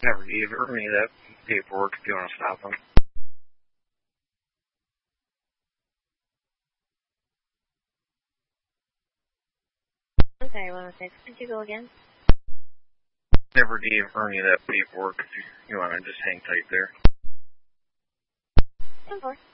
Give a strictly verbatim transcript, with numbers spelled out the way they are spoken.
Never gave her any of that paperwork if you want to stop them. I'm sorry, one oh six. Could you go again? Never gave her any of that paperwork if you, you want to just hang tight there. ten four.